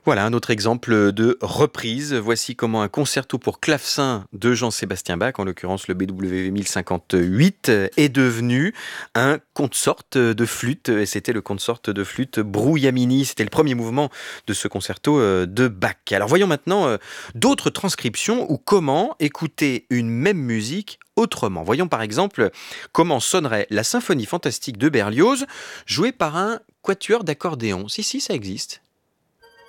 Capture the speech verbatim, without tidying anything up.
Voilà un autre exemple de reprise. Voici comment un concerto pour clavecin de Jean-Sébastien Bach, en l'occurrence le B W V mille cinquante-huit, est devenu un consort de flûte. Et c'était le consort de flûte Brouillamini. C'était le premier mouvement de ce concerto de Bach. Alors voyons maintenant euh, d'autres transcriptions ou comment écouter une même musique autrement. Voyons par exemple comment sonnerait la symphonie fantastique de Berlioz jouée par un quatuor d'accordéon. Si, si, ça existe.